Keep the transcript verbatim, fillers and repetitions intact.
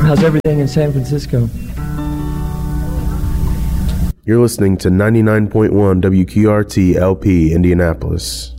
How's everything in San Francisco? You're listening to ninety-nine point one W Q R T L P, Indianapolis.